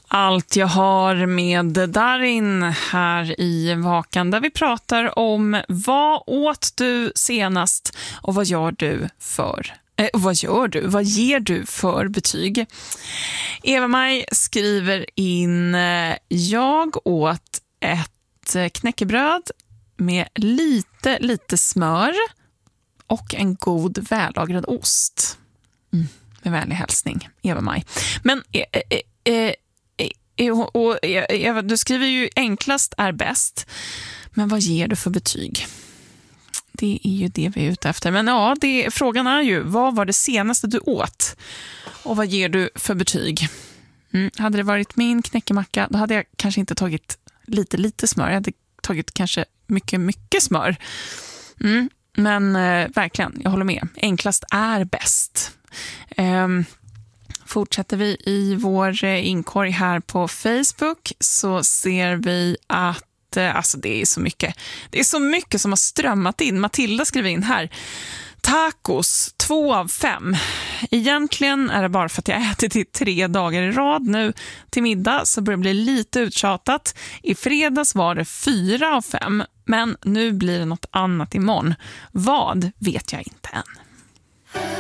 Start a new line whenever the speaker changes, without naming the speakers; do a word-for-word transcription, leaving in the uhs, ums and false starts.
Allt jag har med Darin här i Vakan, där vi pratar om vad åt du senast och vad gör du för eh, vad gör du? Vad ger du för betyg? Eva-Maj skriver in eh, jag åt ett knäckebröd med lite lite smör och en god vällagrad ost. Mm, med vänlig hälsning, Eva-Maj. Men eh, eh, eh, Och, och, Eva, du skriver ju enklast är bäst. Men vad ger du för betyg? Det är ju det vi är ute efter. Men ja, det, frågan är ju, vad var det senaste du åt? Och vad ger du för betyg? Mm, hade det varit min knäckemacka, då hade jag kanske inte tagit lite, lite smör. Jag hade tagit kanske mycket, mycket smör. Mm, men eh, verkligen, jag håller med. Enklast är bäst. Ehm... Fortsätter vi i vår inkorg här på Facebook så ser vi att alltså det är så mycket. Det är så mycket som har strömmat in. Matilda skriver in här. Tacos, två av fem. Egentligen är det bara för att jag ätit i tre dagar i rad nu till middag, så börjar det bli lite uttjatat. I fredags var det fyra av fem, men nu blir det något annat imorgon. Vad vet jag inte än.